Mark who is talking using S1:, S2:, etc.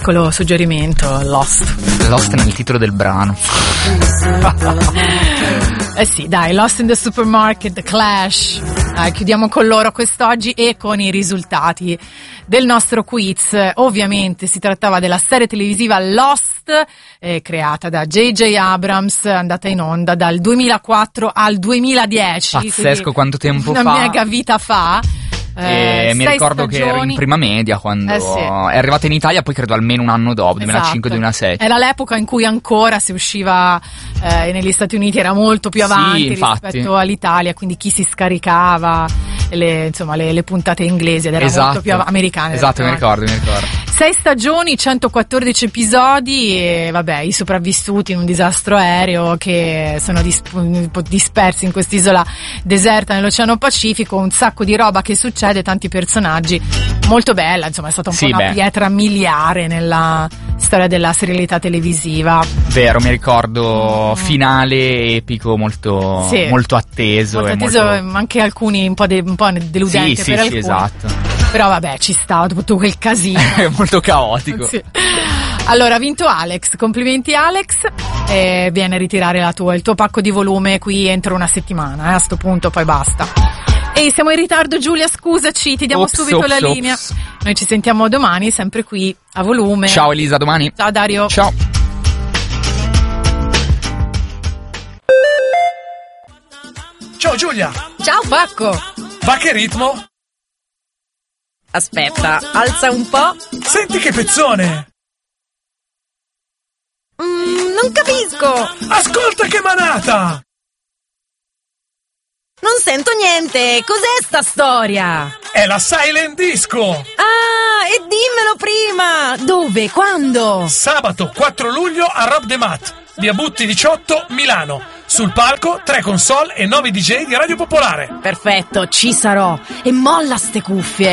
S1: piccolo suggerimento, Lost
S2: nel titolo del brano.
S1: Eh sì, dai, Lost in the Supermarket, The Clash. Chiudiamo con loro quest'oggi e con i risultati del nostro quiz. Ovviamente si trattava della serie televisiva Lost, creata da J.J. Abrams, andata in onda dal 2004 al 2010.
S2: Pazzesco, quanto tempo
S1: una
S2: fa.
S1: Una mega vita fa.
S2: Mi ricordo che ero in prima media quando è arrivata in Italia, poi credo almeno un anno dopo, 2005-2006.
S1: Era l'epoca in cui ancora si usciva negli Stati Uniti, era molto più avanti rispetto all'Italia, quindi chi si scaricava le puntate inglesi ed era molto più americane.
S2: Esatto, mi ricordo.
S1: 6 stagioni, 114 episodi e vabbè, i sopravvissuti in un disastro aereo che sono dispersi in quest'isola deserta nell'Oceano Pacifico, un sacco di roba che succede, tanti personaggi, molto bella, insomma è stata un po' una pietra miliare nella storia della serialità televisiva.
S2: Vero, mi ricordo finale epico molto atteso.
S1: Molto atteso, anche alcuni un po' deludente per alcuni.
S2: Esatto.
S1: Però vabbè, ci sta tutto quel casino.
S2: È molto caotico.
S1: Sì. Allora, ha vinto Alex, complimenti Alex, e viene a ritirare il tuo pacco di volume qui entro una settimana, a sto punto poi basta. E siamo in ritardo, Giulia, scusaci, ti diamo subito la linea. Noi ci sentiamo domani, sempre qui a volume.
S2: Ciao Elisa, domani.
S1: Ciao Dario.
S2: Ciao.
S3: Ciao Giulia.
S1: Ciao Pacco.
S3: Va che ritmo?
S4: Aspetta, alza un po'.
S3: Senti che pezzone.
S4: Non capisco.
S3: Ascolta che manata.
S4: Non sento niente. Cos'è sta storia?
S3: È la Silent Disco.
S4: Ah, e dimmelo prima. Dove? Quando?
S3: Sabato 4 luglio a Rob the Mat, via Butti 18, Milano. Sul palco 3 console e 9 DJ di Radio Popolare.
S4: Perfetto, ci sarò. E molla ste cuffie.